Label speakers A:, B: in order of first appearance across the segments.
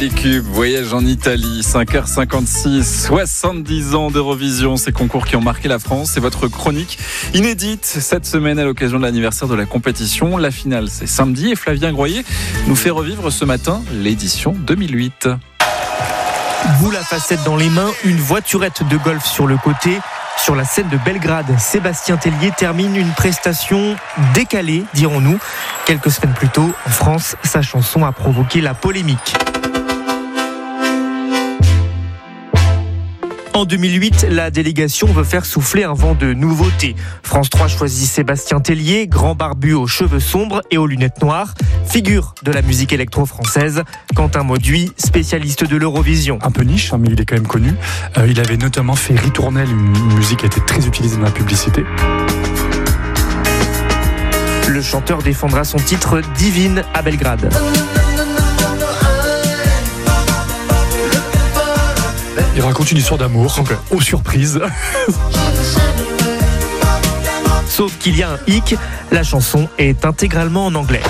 A: Les Cubes, voyage en Italie, 5h56, 70 ans d'Eurovision, ces concours qui ont marqué la France. C'est votre chronique inédite cette semaine à l'occasion de l'anniversaire de la compétition. La finale, c'est samedi et Flavien Groyer nous fait revivre ce matin l'édition 2008.
B: Boule à facettes dans les mains, une voiturette de golf sur le côté. Sur la scène de Belgrade, Sébastien Tellier termine une prestation décalée, dirons-nous. Quelques semaines plus tôt, en France, sa chanson a provoqué la polémique. En 2008, la délégation veut faire souffler un vent de nouveauté. France 3 choisit Sébastien Tellier, grand barbu aux cheveux sombres et aux lunettes noires, figure de la musique électro-française. Quentin Mauduit, spécialiste de l'Eurovision.
C: Un peu niche, mais il est quand même connu. Il avait notamment fait Ritournelle, une musique qui a été très utilisée dans la publicité.
B: Le chanteur défendra son titre Divine à Belgrade.
C: Il raconte une histoire d'amour, aux surprises.
B: Sauf qu'il y a un hic, la chanson est intégralement en anglais.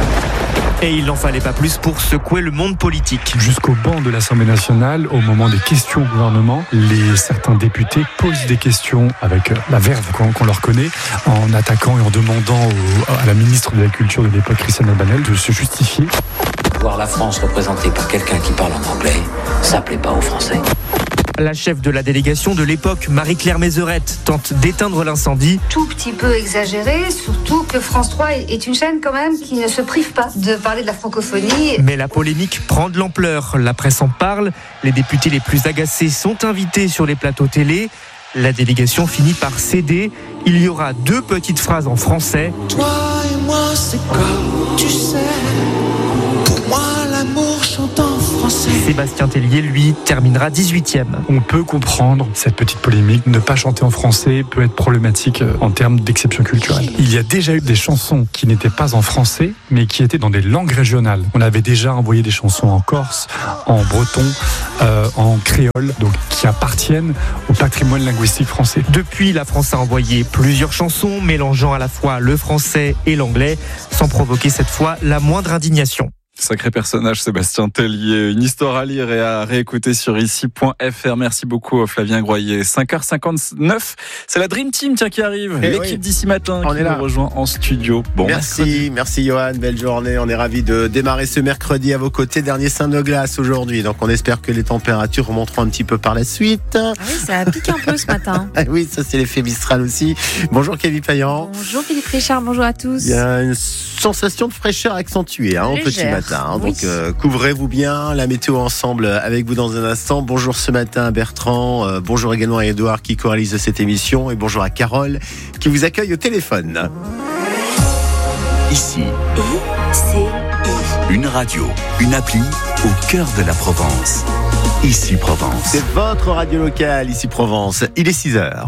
B: Et il n'en fallait pas plus pour secouer le monde politique.
C: Jusqu'au banc de l'Assemblée nationale, au moment des questions au gouvernement, certains députés posent des questions avec la verve qu'on leur connaît, en attaquant et en demandant à la ministre de la Culture de l'époque, Christiane Albanel, de se justifier.
D: Voir la France représentée par quelqu'un qui parle en anglais, ça plaît pas aux Français.
B: La chef de la délégation de l'époque, Marie-Claire Mézerette, tente d'éteindre l'incendie.
E: Tout petit peu exagéré, surtout que France 3 est une chaîne quand même qui ne se prive pas de parler de la francophonie.
B: Mais la polémique prend de l'ampleur. La presse en parle. Les députés les plus agacés sont invités sur les plateaux télé. La délégation finit par céder. Il y aura 2 petites phrases en français.
F: Toi et moi, c'est comme tu sais. Pour moi, l'amour chante en français.
B: Sébastien Tellier, lui, terminera 18e.
C: On peut comprendre cette petite polémique. Ne pas chanter en français peut être problématique en termes d'exception culturelle. Il y a déjà eu des chansons qui n'étaient pas en français, mais qui étaient dans des langues régionales. On avait déjà envoyé des chansons en corse, en breton, en créole, donc qui appartiennent au patrimoine linguistique français.
B: Depuis, la France a envoyé plusieurs chansons, mélangeant à la fois le français et l'anglais, sans provoquer cette fois la moindre indignation.
A: Sacré personnage, Sébastien Tellier. Une histoire à lire et à réécouter sur ici.fr. Merci beaucoup, Flavien Groyer. 5h59, c'est la Dream Team qui arrive. L'équipe d'ici matin qui nous rejoint en studio. Bon,
G: merci Johan, belle journée. On est ravis de démarrer ce mercredi à vos côtés. Dernier sein de glace aujourd'hui, donc on espère que les températures remonteront un petit peu par la suite.
H: Ah oui, ça pique un peu ce matin.
G: Oui, ça c'est l'effet Mistral aussi. Bonjour Kevin Payan.
H: Bonjour Philippe Richard, bonjour à tous.
G: Il y a une sensation de fraîcheur accentuée au petit matin.
H: Oui.
G: Donc couvrez-vous bien, la météo ensemble avec vous dans un instant. Bonjour ce matin à Bertrand, bonjour également à Edouard qui co-réalise cette émission et bonjour à Carole qui vous accueille au téléphone.
I: Ici, une radio, une appli au cœur de la Provence. Ici Provence.
G: C'est votre radio locale, Ici Provence. Il est 6h.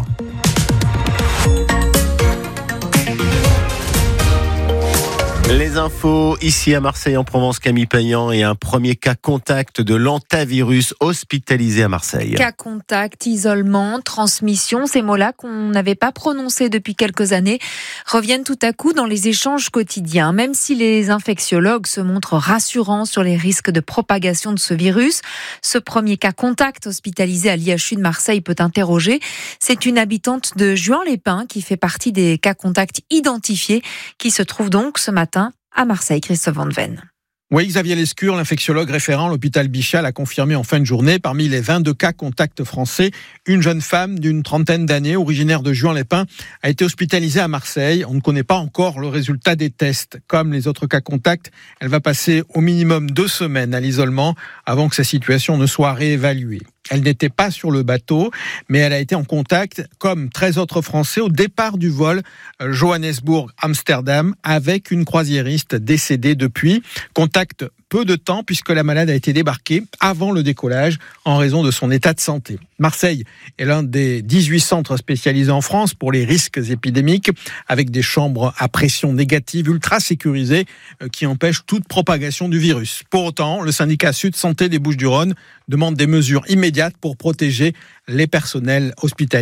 G: Les infos ici à Marseille en Provence, Camille Payan, et un premier cas contact de l'hantavirus hospitalisé à Marseille.
H: Cas contact, isolement, transmission, ces mots-là qu'on n'avait pas prononcés depuis quelques années reviennent tout à coup dans les échanges quotidiens. Même si les infectiologues se montrent rassurants sur les risques de propagation de ce virus, ce premier cas contact hospitalisé à l'IHU de Marseille peut interroger. C'est une habitante de Juan-les-Pins qui fait partie des cas contacts identifiés qui se trouve donc ce matin à Marseille. Christophe Van Ven.
J: Oui, Xavier Lescure, l'infectiologue référent à l'hôpital Bichat, a confirmé en fin de journée, parmi les 22 cas contacts français, une jeune femme d'une trentaine d'années, originaire de Juan-les-Pins, a été hospitalisée à Marseille. On ne connaît pas encore le résultat des tests. Comme les autres cas contacts, elle va passer au minimum 2 semaines à l'isolement avant que sa situation ne soit réévaluée. Elle n'était pas sur le bateau, mais elle a été en contact, comme 13 autres Français, au départ du vol Johannesburg-Amsterdam, avec une croisiériste décédée depuis. Contact peu de temps, puisque la malade a été débarquée avant le décollage en raison de son état de santé. Marseille est l'un des 18 centres spécialisés en France pour les risques épidémiques, avec des chambres à pression négative ultra sécurisées qui empêchent toute propagation du virus. Pour autant, le syndicat Sud Santé des Bouches-du-Rhône demande des mesures immédiates pour protéger les personnels hospitaliers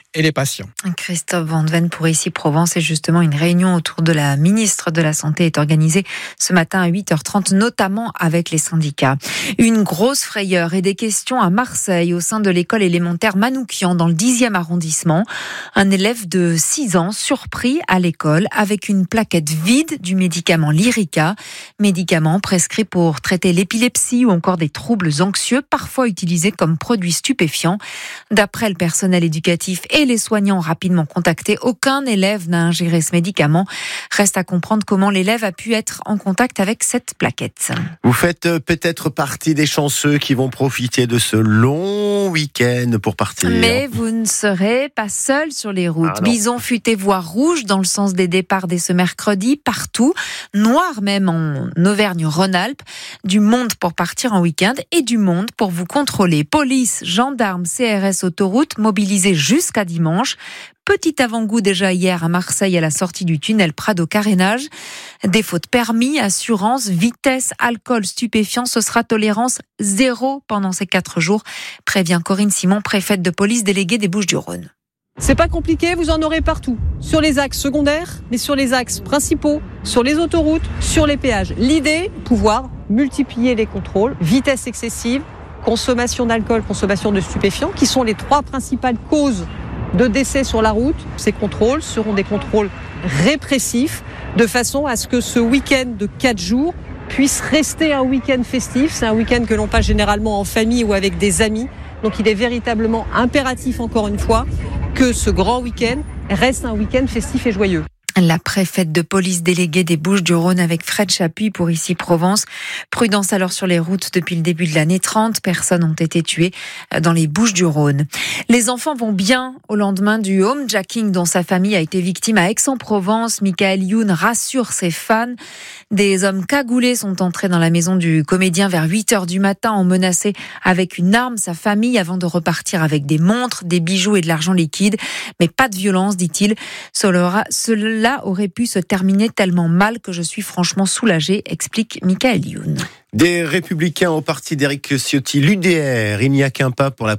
J: et les patients.
H: Christophe Van Ven pour Ici Provence, et justement une réunion autour de la ministre de la Santé est organisée ce matin à 8h30, notamment avec les syndicats. Une grosse frayeur et des questions à Marseille au sein de l'école élémentaire Manoukian dans le 10e arrondissement. Un élève de 6 ans surpris à l'école avec une plaquette vide du médicament Lyrica, médicament prescrit pour traiter l'épilepsie ou encore des troubles anxieux, parfois utilisé comme produit stupéfiant. D'après le personnel éducatif et les soignants rapidement contactés, aucun élève n'a ingéré ce médicament. Reste à comprendre comment l'élève a pu être en contact avec cette plaquette.
G: Vous faites peut-être partie des chanceux qui vont profiter de ce long week-end pour partir.
H: Mais vous ne serez pas seul sur les routes. Bison futé voire rouge dans le sens des départs dès ce mercredi, partout. Noir même en Auvergne-Rhône-Alpes. Du monde pour partir en week-end et du monde pour vous contrôler. Police, gendarmes, CRS, autoroute mobilisés jusqu'à dimanche. Petit avant-goût déjà hier à Marseille à la sortie du tunnel Prado-Carénage. Défaut de permis, assurance, vitesse, alcool, stupéfiants, ce sera tolérance 0 pendant ces 4 jours, prévient Corinne Simon, préfète de police déléguée des Bouches-du-Rhône.
K: C'est pas compliqué, vous en aurez partout. Sur les axes secondaires, mais sur les axes principaux, sur les autoroutes, sur les péages. L'idée, pouvoir multiplier les contrôles, vitesse excessive, consommation d'alcool, consommation de stupéfiants, qui sont les 3 principales causes de décès sur la route. Ces contrôles seront des contrôles répressifs, de façon à ce que ce week-end de 4 jours puisse rester un week-end festif. C'est un week-end que l'on passe généralement en famille ou avec des amis. Donc il est véritablement impératif, encore une fois, que ce grand week-end reste un week-end festif et joyeux.
H: La préfète de police déléguée des Bouches-du-Rhône avec Fred Chapuis pour Ici Provence. Prudence alors sur les routes depuis le début de l'année. 30 personnes ont été tuées dans les Bouches-du-Rhône. Les enfants vont bien au lendemain du homejacking dont sa famille a été victime à Aix-en-Provence. Michael Youn rassure ses fans. Des hommes cagoulés sont entrés dans la maison du comédien vers 8h du matin, ont menacé avec une arme sa famille avant de repartir avec des montres, des bijoux et de l'argent liquide. Mais pas de violence, dit-il. Cela aurait pu se terminer tellement mal que je suis franchement soulagé, explique Michael Youn.
G: Des Républicains au parti d'Éric Ciotti, l'UDR, il n'y a qu'un pas pour la